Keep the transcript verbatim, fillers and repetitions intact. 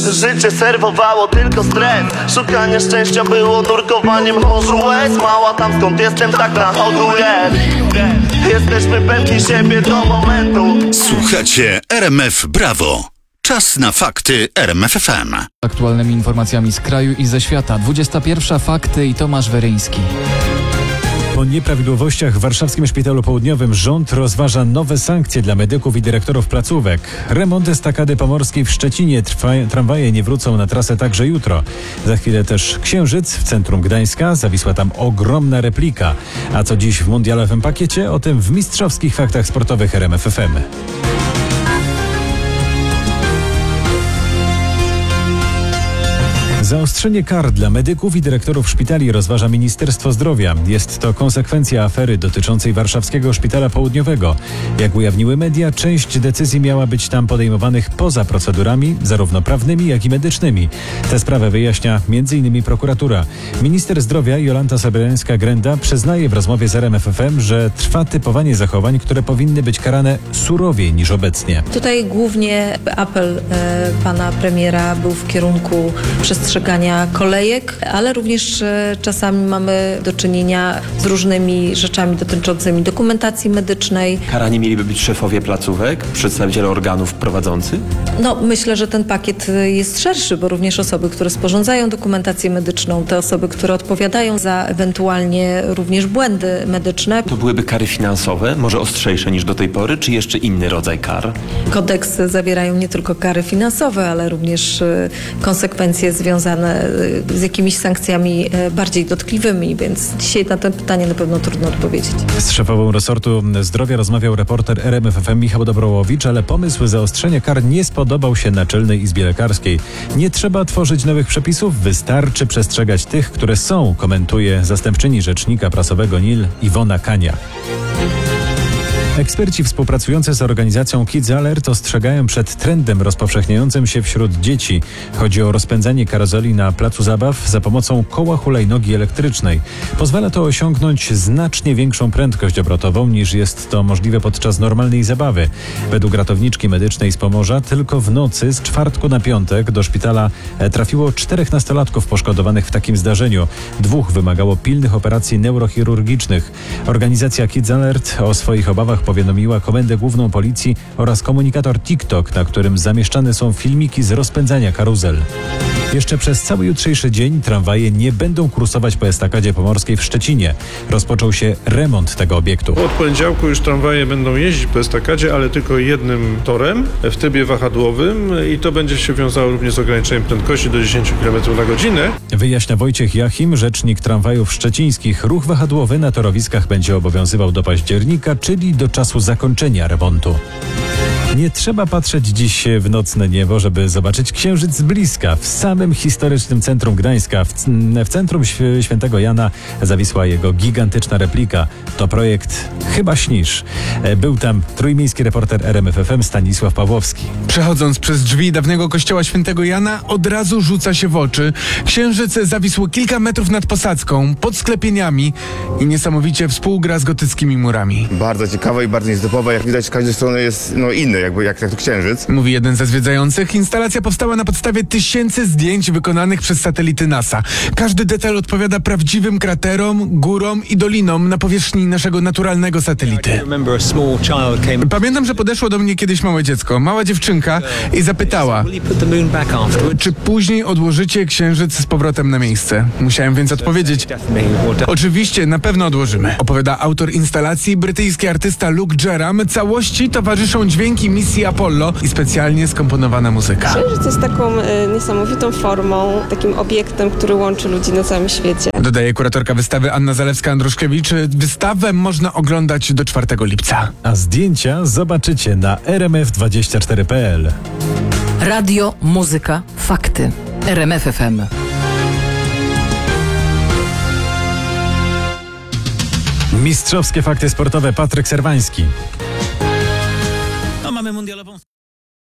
Życie serwowało tylko stres. Szukanie szczęścia było nurkowaniem w morzu łez. Mała tam skąd jestem, tak na ogół jest. Jesteśmy pewni siebie do momentu. Słuchacie R M F Brawo. Czas na fakty R M F F M. Aktualnymi informacjami z kraju i ze świata. dwudziesta pierwsza Fakty i Tomasz Weryński. Po nieprawidłowościach w warszawskim Szpitalu Południowym rząd rozważa nowe sankcje dla medyków i dyrektorów placówek. Remont estakady pomorskiej w Szczecinie trwa, tramwaje nie wrócą na trasę także jutro. Za chwilę też Księżyc w centrum Gdańska. Zawisła tam ogromna replika. A co dziś w mundialowym pakiecie? O tym w mistrzowskich faktach sportowych R M F F M. Zaostrzenie kar dla medyków i dyrektorów szpitali rozważa Ministerstwo Zdrowia. Jest to konsekwencja afery dotyczącej warszawskiego Szpitala Południowego. Jak ujawniły media, część decyzji miała być tam podejmowanych poza procedurami, zarówno prawnymi, jak i medycznymi. Tę sprawę wyjaśnia między innymi prokuratura. Minister Zdrowia Jolanta Sobierańska-Grenda przyznaje w rozmowie z R M F F M, że trwa typowanie zachowań, które powinny być karane surowiej niż obecnie. Tutaj głównie apel e, pana premiera był w kierunku przestrzegania kolejek, ale również e, czasami mamy do czynienia z różnymi rzeczami dotyczącymi dokumentacji medycznej. Karani mieliby być szefowie placówek, przedstawiciele organów prowadzących? No, myślę, że ten pakiet jest szerszy, bo również osoby, które sporządzają dokumentację medyczną, te osoby, które odpowiadają za ewentualnie również błędy medyczne. To byłyby kary finansowe, może ostrzejsze niż do tej pory, czy jeszcze inny rodzaj kar? Kodeksy zawierają nie tylko kary finansowe, ale również e, konsekwencje związane z jakimiś sankcjami bardziej dotkliwymi, więc dzisiaj na to pytanie na pewno trudno odpowiedzieć. Z szefową resortu zdrowia rozmawiał reporter R M F F M Michał Dobrołowicz, ale pomysł zaostrzenia kar nie spodobał się Naczelnej Izbie Lekarskiej. Nie trzeba tworzyć nowych przepisów, wystarczy przestrzegać tych, które są, komentuje zastępczyni rzecznika prasowego N I L Iwona Kania. Eksperci współpracujący z organizacją Kids Alert ostrzegają przed trendem rozpowszechniającym się wśród dzieci. Chodzi o rozpędzanie karuzeli na placu zabaw za pomocą koła hulajnogi elektrycznej. Pozwala to osiągnąć znacznie większą prędkość obrotową niż jest to możliwe podczas normalnej zabawy. Według ratowniczki medycznej z Pomorza tylko w nocy z czwartku na piątek do szpitala trafiło czterech nastolatków poszkodowanych w takim zdarzeniu. Dwóch wymagało pilnych operacji neurochirurgicznych. Organizacja Kids Alert o swoich obawach powiadomiła Komendę Główną Policji oraz komunikator TikTok, na którym zamieszczane są filmiki z rozpędzania karuzel. Jeszcze przez cały jutrzejszy dzień tramwaje nie będą kursować po estakadzie pomorskiej w Szczecinie. Rozpoczął się remont tego obiektu. Od poniedziałku już tramwaje będą jeździć po estakadzie, ale tylko jednym torem w trybie wahadłowym i to będzie się wiązało również z ograniczeniem prędkości do dziesięć kilometrów na godzinę. Wyjaśnia Wojciech Jachim, rzecznik tramwajów szczecińskich. Ruch wahadłowy na torowiskach będzie obowiązywał do października, czyli do czasu zakończenia remontu. Nie trzeba patrzeć dziś w nocne niebo, żeby zobaczyć księżyc z bliska. W samym historycznym centrum Gdańska, w, w centrum Świętego Jana, zawisła jego gigantyczna replika. To projekt Chyba śnisz. Był tam trójmiejski reporter R M F F M Stanisław Pawłowski. Przechodząc przez drzwi dawnego kościoła Świętego Jana, od razu rzuca się w oczy. Księżyc zawisł kilka metrów nad posadzką, pod sklepieniami i niesamowicie współgra z gotyckimi murami. Bardzo ciekawe i bardzo nietypowe. Jak widać, z każdej strony jest no, inny, jakby jak, jak to księżyc. Mówi jeden ze zwiedzających. Instalacja powstała na podstawie tysięcy zdjęć wykonanych przez satelity NASA. Każdy detal odpowiada prawdziwym kraterom, górom i dolinom na powierzchni naszego naturalnego satelity. Pamiętam, że podeszło do mnie kiedyś małe dziecko, mała dziewczynka i zapytała, czy później odłożycie księżyc z powrotem na miejsce. Musiałem więc odpowiedzieć, oczywiście, na pewno odłożymy. Opowiada autor instalacji, brytyjski artysta Luke Jerram. Całości towarzyszą dźwięki misji Apollo i specjalnie skomponowana muzyka. Księżyc jest taką y, niesamowitą formą, takim obiektem, który łączy ludzi na całym świecie. Dodaje kuratorka wystawy Anna Zalewska-Andruszkiewicz. Wystawę można oglądać do czwartego lipca. A zdjęcia zobaczycie na r m f dwadzieścia cztery kropka p l. Radio, muzyka, fakty. R M F F M. Mistrzowskie fakty sportowe. Patryk Serwański. No, mamy mundialową